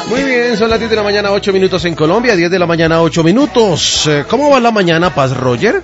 Muy bien, son las 10 de la mañana, 8 minutos en Colombia, 10 de la mañana, 8 minutos. ¿Cómo va la mañana, Paz Roger?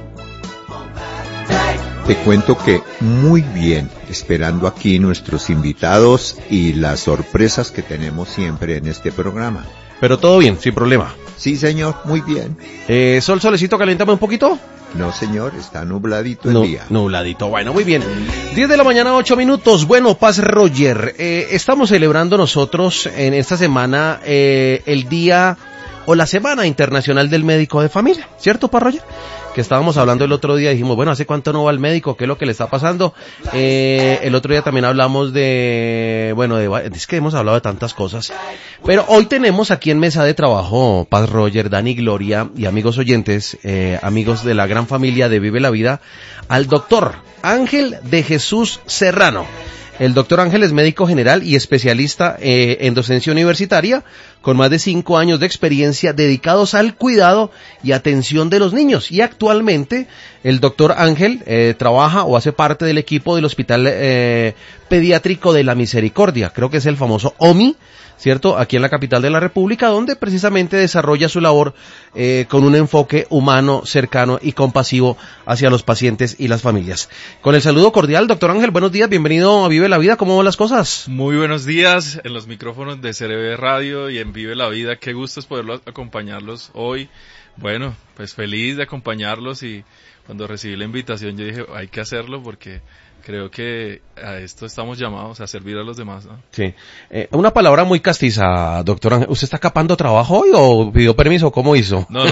Te cuento que muy bien, esperando aquí nuestros invitados y las sorpresas que tenemos siempre en este programa. Pero todo bien, sin problema. Sí, señor, muy bien. Solecito, caléntame un poquito. No, señor, está nubladito el día. Nubladito, bueno, muy bien. 10 de la mañana, 8 minutos. Bueno, Paz Roger, estamos celebrando nosotros en esta semana el día o la Semana Internacional del Médico de Familia, ¿cierto, Paz Roger? Que estábamos hablando el otro día, dijimos, bueno, ¿hace cuánto no va al médico? ¿Qué es lo que le está pasando? El otro día también hablamos es que hemos hablado de tantas cosas. Pero hoy tenemos aquí en mesa de trabajo, Paz Roger, Dani, Gloria y amigos oyentes, amigos de la gran familia de Vive la Vida, al doctor Ángel de Jesús Serrano. El doctor Ángel es médico general y especialista en docencia universitaria, con más de 5 años de experiencia dedicados al cuidado y atención de los niños. Y actualmente el doctor Ángel trabaja o hace parte del equipo del Hospital Pediátrico de la Misericordia, creo que es el famoso OMI, ¿cierto? Aquí en la capital de la República, donde precisamente desarrolla su labor con un enfoque humano, cercano y compasivo hacia los pacientes y las familias. Con el saludo cordial, doctor Ángel, buenos días, bienvenido a Vive la Vida, ¿cómo van las cosas? Muy buenos días en los micrófonos de CRB Radio y en Vive la Vida, qué gusto es poderlos acompañarlos hoy. Bueno, pues feliz de acompañarlos y cuando recibí la invitación yo dije, hay que hacerlo porque creo que a esto estamos llamados, a servir a los demás, ¿no? Sí. Una palabra muy castiza, doctor Ángel. ¿Usted está capando trabajo hoy o pidió permiso? ¿Cómo hizo? No.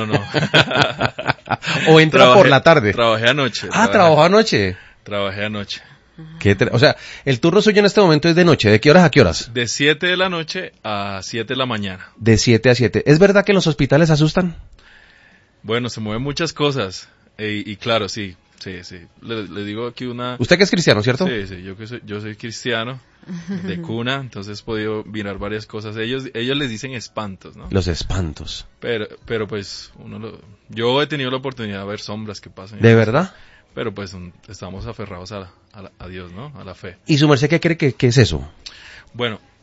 ¿O entra por la tarde? Trabajé anoche. ¿Trabajó anoche? Trabajé anoche. O sea, el turno suyo en este momento es de noche. ¿De qué horas a qué horas? De 7 de la noche a 7 de la mañana. De 7 a 7. ¿Es verdad que los hospitales asustan? Bueno, se mueven muchas cosas. Y claro, sí. Le digo aquí una... ¿Usted que es cristiano, cierto? Sí, yo soy cristiano de cuna, entonces he podido mirar varias cosas. Ellos les dicen espantos, ¿no? Los espantos. Pero pues yo he tenido la oportunidad de ver sombras que pasan. ¿De verdad? Pero pues estamos aferrados a Dios, ¿no? A la fe. ¿Y su merced qué cree que es eso? Bueno,